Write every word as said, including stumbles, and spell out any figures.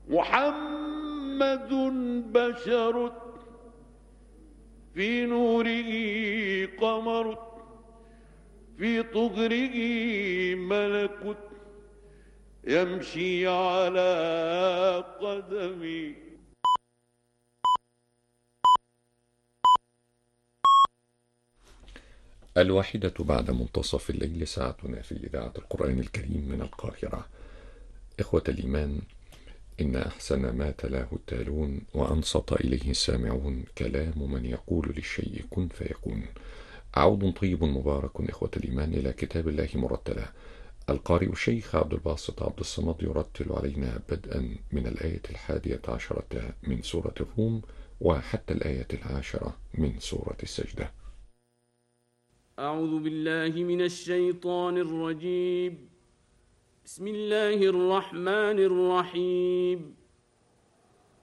محمد بشر في نوره قمر في طهره ملك يمشي على قدمي. الواحدة بعد منتصف الليل ساعتنا في إذاعة القرآن الكريم من القاهرة. إخوة الإيمان، إن أحسن ما تلاه التالون وأنصت إليه السامعون كلام من يقول للشيء كن فيكون. عود طيب مبارك إخوة الإيمان إلى كتاب الله مرتلا. القارئ الشيخ عبد الباسط عبد الصمد يرتل علينا بدءا من الآية الحادية عشرة من سورة الروم وحتى الآية العاشرة من سورة السجدة. أعوذ بالله من الشيطان الرجيم. بسم الله الرحمن الرحيم.